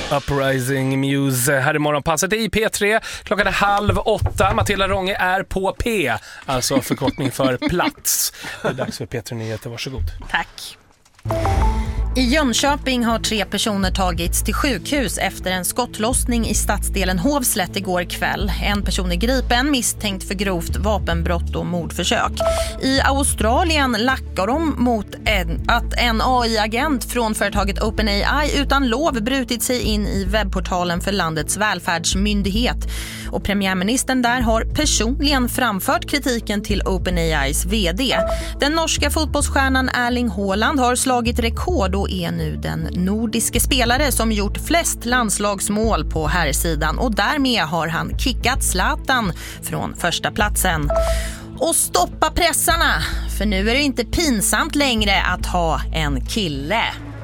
Uprising Muse här i morgonpasset i P3. Klockan är 7:30. Matilda Ronge är på P, alltså förkortning för plats. Det är dags för P3 Nyheter, varsågod. Tack. I Jönköping har 3 personer tagits till sjukhus efter en skottlossning i stadsdelen Hovslätt igår kväll. En person är gripen misstänkt för grovt vapenbrott och mordförsök. I Australien lackar de mot att en AI-agent från företaget OpenAI utan lov brutit sig in i webbportalen för landets välfärdsmyndighet. Och premiärministern där har personligen framfört kritiken till OpenAIs vd. Den norska fotbollsstjärnan Erling Haaland har slagit rekord och är nu den nordiske spelare som gjort flest landslagsmål på herrsidan. Och därmed har han kickat Zlatan från första platsen. Och stoppa pressarna, för nu är det inte pinsamt längre att ha en kille.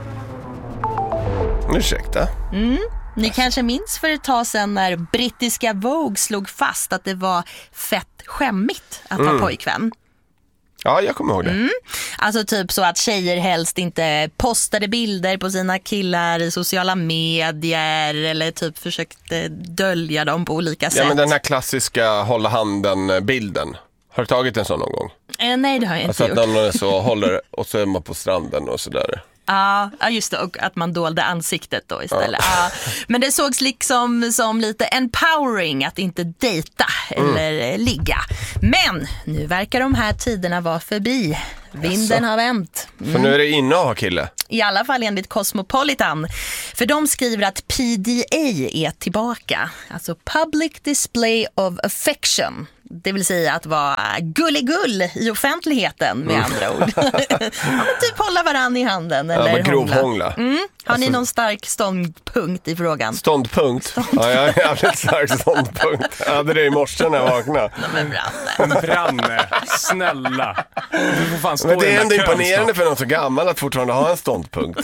Ursäkta? Ni kanske minns för ett tag sedan när brittiska Vogue slog fast att det var fett skämmigt att ha pojkvän. Ja, jag kommer ihåg det. Alltså typ så att tjejer helst inte postade bilder på sina killar i sociala medier eller typ försökte dölja dem på olika sätt. Ja, men den här klassiska hålla handen-bilden. Har du tagit en sån någon gång? Nej, det har jag inte gjort. Alltså att någon så håller och så är man på stranden och sådär. Ja, just det, och att man dolde ansiktet då istället. Ja. Men det sågs liksom som lite empowering att inte dejta eller ligga. Men nu verkar de här tiderna vara förbi. Vinden har vänt. För nu är det inne att ha kille. I alla fall enligt Cosmopolitan. För de skriver att PDA är tillbaka. Alltså Public Display of Affection. Det vill säga att vara gulligull i offentligheten med andra ord. Typ hålla varann i handen eller grovhångla. Har ni någon stark ståndpunkt i frågan? Ståndpunkt? Ja, jag har jävligt stark ståndpunkt. Jag hade det i morse när jag vaknade. Men Branne, snälla. Du får fan stå. Men det är ändå imponerande för någon så gammal att fortfarande ha en ståndpunkt.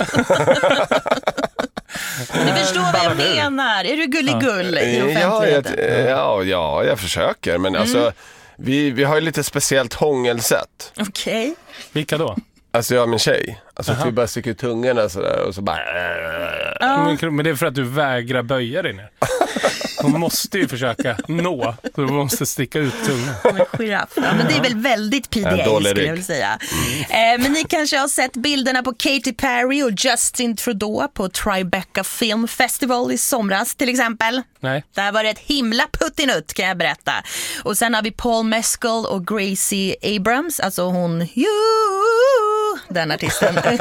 Du förstår vad jag menar. Är du gulligull i offentligheten? Ja, jag försöker. Men alltså, vi har ju lite speciellt hångelsätt. Okej. Vilka då? Alltså jag är min tjej. Alltså att vi bara sticker ut tungarna sådär och så bara... Men det är för att du vägrar böja dig ner. Hon måste ju försöka nå. Så du måste sticka ut tungan. Giraff. Ja, men det är väl väldigt PDA skulle jag vilja säga. Men ni kanske har sett bilderna på Katy Perry och Justin Trudeau på Tribeca Film Festival i somras till exempel. Nej. Där var det ett himla puttinutt kan jag berätta. Och sen har vi Paul Mescal och Gracie Abrams. Alltså hon... den artisten. Är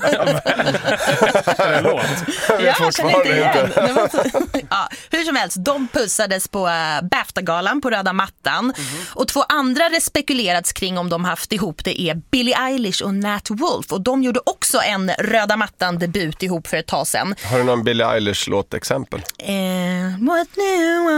det låt? Jag känner inte igen. Ja, hur som helst, de pussades på BAFTA-galan på röda mattan. Och 2 andra det spekulerats kring om de haft ihop det är Billie Eilish och Nat Wolff. Och de gjorde också en röda mattan-debut ihop för ett tag sedan. Har du någon Billie Eilish-låt-exempel? What new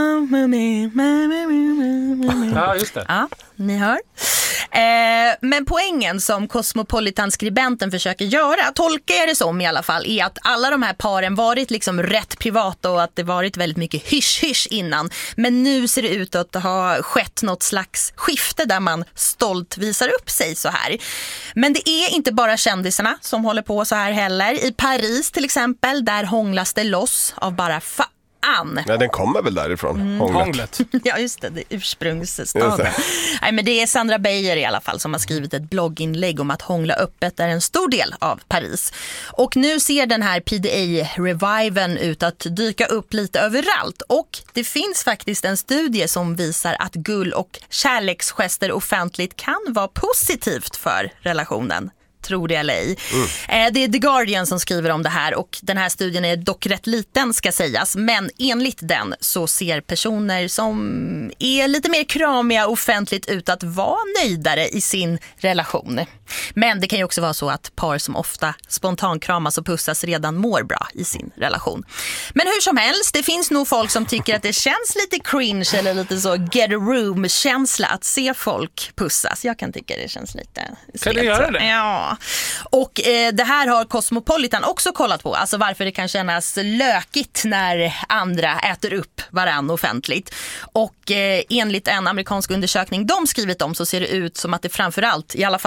Ja, just det. Ja, ni hör. Men poängen som Cosmopolitan-skribenten försöker göra, tolkar jag det som i alla fall, är att alla de här paren varit liksom rätt privata och att det varit väldigt mycket hysch-hysch innan. Men nu ser det ut att ha skett något slags skifte där man stolt visar upp sig så här. Men det är inte bara kändisarna som håller på så här heller. I Paris till exempel, där hånglas det loss av bara Ja, den kommer väl därifrån. Hånglet. Ja, just det. Det är ursprungsstaden. Nej, men det är Sandra Beijer i alla fall som har skrivit ett blogginlägg om att hångla öppet är en stor del av Paris. Och nu ser den här PDA-reviven ut att dyka upp lite överallt. Och det finns faktiskt en studie som visar att gull- och kärleksgester offentligt kan vara positivt för relationen. Tror det eller ej. Det är The Guardian som skriver om det här och den här studien är dock rätt liten ska sägas, men enligt den så ser personer som är lite mer kramiga offentligt ut att vara nöjdare i sin relation. Men det kan ju också vara så att par som ofta spontankramas och pussas redan mår bra i sin relation. Men hur som helst, det finns nog folk som tycker att det känns lite cringe eller lite så get a room-känsla att se folk pussas. Jag kan tycka det känns lite stelt. Kan du göra det? Ja. Och det här har Cosmopolitan också kollat på. Alltså varför det kan kännas lökigt när andra äter upp varann offentligt. Och enligt en amerikansk undersökning de skrivit om så ser det ut som att det framförallt, i alla fall i USA,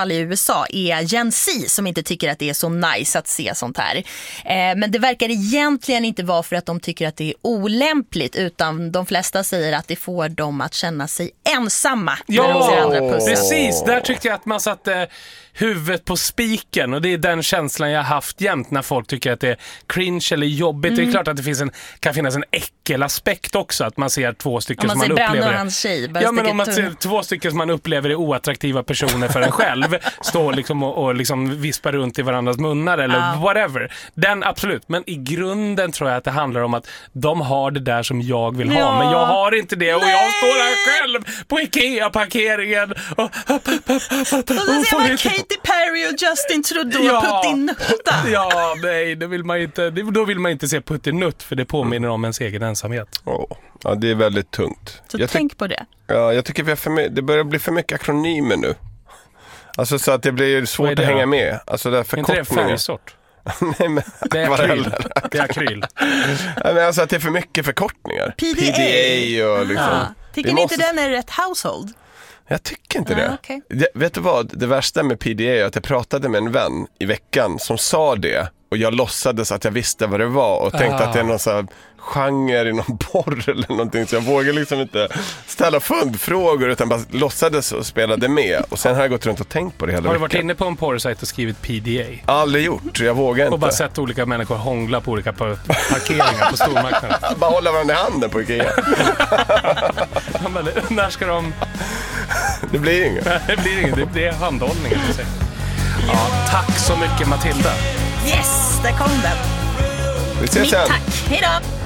USA är Gen Z som inte tycker att det är så nice att se sånt här. Men det verkar egentligen inte vara för att de tycker att det är olämpligt, utan de flesta säger att det får dem att känna sig ensamma när de ser andra pussa. Precis. Där tyckte jag att man satte huvudet på spiken, och det är den känslan jag har haft jämt när folk tycker att det är cringe eller jobbigt. Det är klart att det kan finnas en äckelaspekt också, att man ser två stycken som man upplever hans tjej, ja, men om man ser två stycken som man upplever är oattraktiva personer för en själv står liksom och liksom vispar runt i varandras munnar eller whatever. Den absolut, men i grunden tror jag att det handlar om att de har det där som jag vill ha, men jag har inte det, och jag står här själv på Ikea-parkeringen och så ser man Katy Perry och Justin Trudeau puttinutta. Ja, nej, det vill man inte. Då vill man inte se puttinutt, för det påminner om ens egen ensamhet. Ja, det är väldigt tungt. Så tänk på det. Ja, jag tycker det börjar bli för mycket akronymer nu. Alltså så att det blir svårt att hänga med. Alltså det inte det en färgsort? Nej, men det är akryl. Det är akryl. Nej, men alltså att det är för mycket förkortningar. PDA och liksom. Tycker ni inte den är rätt household? Jag tycker inte det. Okay. Vet du vad? Det värsta med PDA är att jag pratade med en vän i veckan som sa det. Och jag låtsades att jag visste vad det var och tänkte att det är någon så här genre i någon porr eller någonting. Så jag vågade liksom inte ställa fundfrågor utan bara låtsades och spelade med. Och sen har jag gått runt och tänkt på det hela veckan. Har du varit inne på en porrsajt och skrivit PDA? Aldrig gjort, jag vågar inte. Och bara sett olika människor hångla på olika parkeringar på stormarknaden. Bara hålla varandra i handen på Ikea. När ska de... Det blir inget. Det blir inget, det är handhållningen. Ja, tack så mycket, Matilda. Yes, där kom den. Vi ses sen. Tack, hej då.